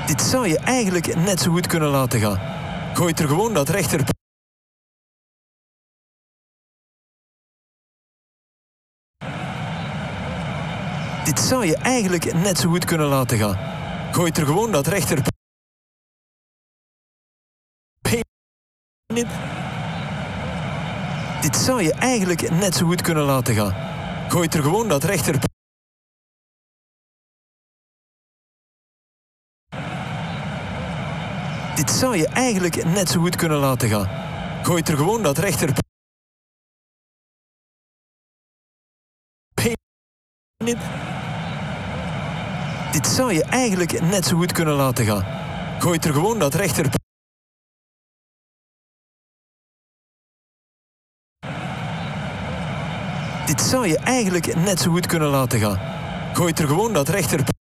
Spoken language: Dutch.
Dit zou je eigenlijk net zo goed kunnen laten gaan. Gooit er gewoon dat rechter... Dit zou je eigenlijk net zo goed kunnen laten gaan. Gooit er gewoon dat rechter... in. Dit zou je eigenlijk net zo goed kunnen laten gaan. Gooit er gewoon dat rechter... Dit zou je eigenlijk net zo goed kunnen laten gaan. Gooit er gewoon dat rechter... in. Dit zou je eigenlijk net zo goed kunnen laten gaan. Gooit er gewoon dat rechter... Dit zou je eigenlijk net zo goed kunnen laten gaan. Gooit er gewoon dat rechter...